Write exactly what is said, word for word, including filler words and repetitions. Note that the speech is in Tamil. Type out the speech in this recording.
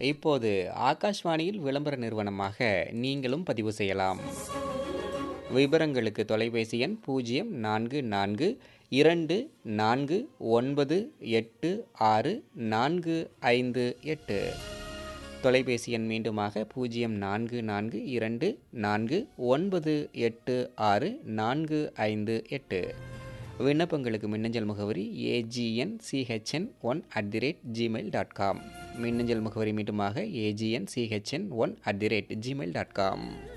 இப்போது ஆகாஷ்வாணியில் விளம்பர நிறுவனமாக நீங்களும் பதிவு செய்யலாம். விவரங்களுக்கு தொலைபேசி எண் பூஜ்ஜியம் நான்கு நான்கு இரண்டு நான்கு ஒன்பது எட்டு ஆறு நான்கு ஐந்து எட்டு. தொலைபேசி எண் மீண்டுமாக பூஜ்ஜியம் நான்கு நான்கு இரண்டு நான்கு ஒன்பது எட்டு ஆறு நான்கு ஐந்து எட்டு. விண்ணப்பங்களுக்கு மின்னஞ்சல் முகவரி AGN CHN one at the rate Gmail dot com. மின்னஞ்சல் முகவரி மீண்டுமாக AGN CHN one at the rate Gmail dot com.